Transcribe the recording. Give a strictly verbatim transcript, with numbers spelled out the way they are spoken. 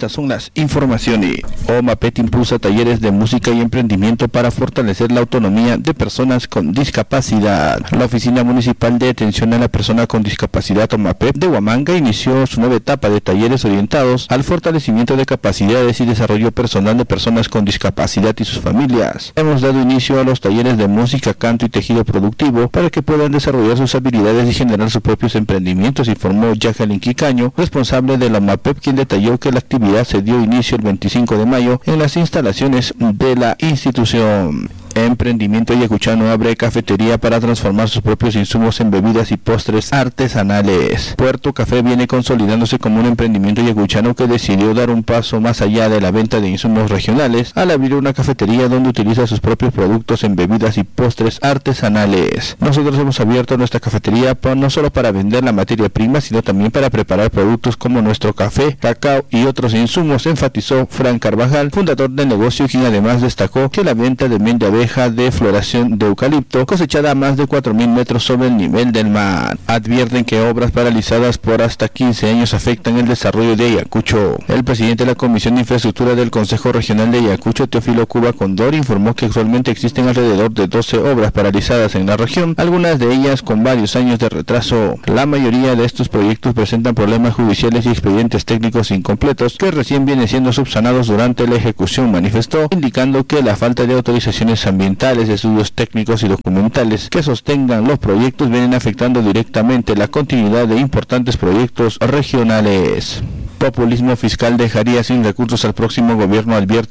Estas son las informaciones. OMAPET impulsa talleres de música y emprendimiento para fortalecer la autonomía de personas con discapacidad. La Oficina Municipal de Atención a la Persona con Discapacidad OMAPET de Huamanga inició su nueva etapa de talleres orientados al fortalecimiento de capacidades y desarrollo personal de personas con discapacidad y sus familias. Hemos dado inicio a los talleres de música, canto y tejido productivo para que puedan desarrollar sus habilidades y generar sus propios emprendimientos, informó Yajalin Quicaño, responsable de la OMAPET, quien detalló que la actividad se dio inicio el veinticinco de mayo en las instalaciones de la institución. Emprendimiento Ayacuchano abre cafetería para transformar sus propios insumos en bebidas y postres artesanales. Puerto Café viene consolidándose como un emprendimiento ayacuchano que decidió dar un paso más allá de la venta de insumos regionales al abrir una cafetería donde utiliza sus propios productos en bebidas y postres artesanales. Nosotros hemos abierto nuestra cafetería no solo para vender la materia prima, sino también para preparar productos como nuestro café, cacao y otros insumos, enfatizó Fran Carvajal, fundador del negocio, quien además destacó que la venta de miel de abeja de floración de eucalipto cosechada a más de cuatro mil metros sobre el nivel del mar. Advierten que obras paralizadas por hasta quince años afectan el desarrollo de Ayacucho. El presidente de la Comisión de Infraestructura del Consejo Regional de Ayacucho, Teófilo Cuba Condor, informó que actualmente existen alrededor de doce obras paralizadas en la región, algunas de ellas con varios años de retraso. La mayoría de estos proyectos presentan problemas judiciales y expedientes técnicos incompletos que recién vienen siendo subsanados durante la ejecución, manifestó, indicando que la falta de autorizaciones ambientales, estudios técnicos y documentales que sostengan los proyectos vienen afectando directamente la continuidad de importantes proyectos regionales. Populismo fiscal dejaría sin recursos al próximo gobierno, advierte